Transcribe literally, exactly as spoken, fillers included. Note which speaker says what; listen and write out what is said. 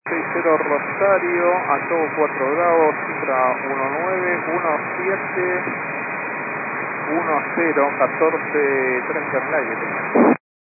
Speaker 1: seis cero Rosario, Antojo cuatro grados, cifra uno nueve uno siete uno cero catorce treinta en el aire.